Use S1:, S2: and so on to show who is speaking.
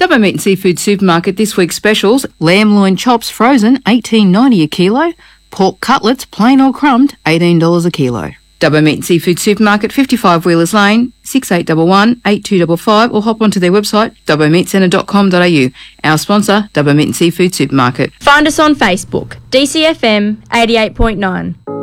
S1: Dubbo Meat and Seafood Supermarket this week's specials: lamb loin chops frozen, $18.90 a kilo. Pork cutlets, plain or crumbed, $18 a kilo. Dubbo Meat and Seafood Supermarket, 55 Wheelers Lane, 6811 8255, or hop onto their website, dubbomeatcentre.com.au. Our sponsor, Dubbo Meat and Seafood Supermarket.
S2: Find us on Facebook, DCFM 88.9.